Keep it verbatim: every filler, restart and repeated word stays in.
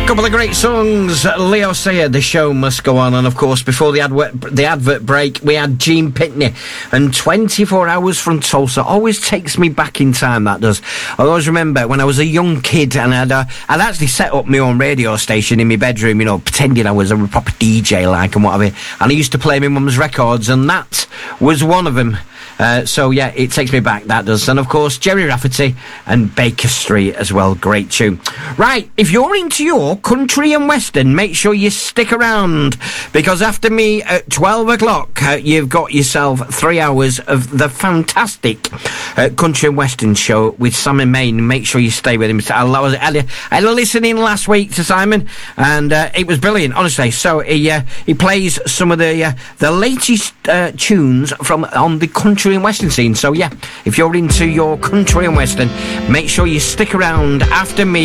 Couple of great songs. Leo Sayer, The Show Must Go On. And of course, before the advert, the advert break, we had Gene Pitney. And twenty-four hours from Tulsa always takes me back in time, that does. I always remember when I was a young kid and I'd, uh, I'd actually set up my own radio station in my bedroom, you know, pretending I was a proper D J like and whatever. And I used to play my mum's records, and that was one of them. Uh, so, yeah, it takes me back, that does. And, of course, Jerry Rafferty and Baker Street as well. Great tune. Right, if you're into your country and western, make sure you stick around, because after me at twelve o'clock, uh, you've got yourself three hours of the fantastic uh, country and western show with Simon Main. Make sure you stay with him. I was I had a, I had a listen in last week to Simon, and uh, it was brilliant, honestly. So he uh, he plays some of the uh, the latest uh, tunes from on the country and western scene. So yeah, if you're into your country and western, make sure you stick around after me